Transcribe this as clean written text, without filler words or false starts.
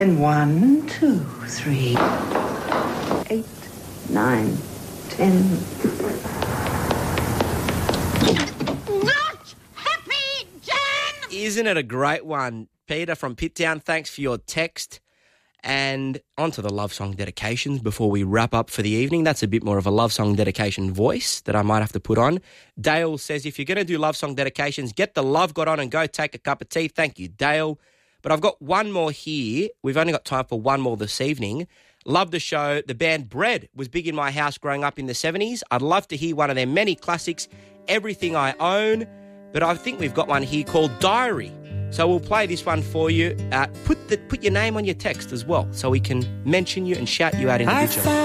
And 1, 2, 3, 8, 9, 10. Not happy, Jan! Isn't it a great one? Peter from Pittown, thanks for your text. And on to the love song dedications before we wrap up for the evening. That's a bit more of a love song dedication voice that I might have to put on. Dale says, if you're going to do love song dedications, get the love got on and go take a cup of tea. Thank you, Dale. But I've got one more here. We've only got time for one more this evening. Love the show. The band Bread was big in my house growing up in the 70s. I'd love to hear one of their many classics, Everything I Own. But I think we've got one here called Diary. So we'll play this one for you. Put your name on your text as well so we can mention you and shout you out individually.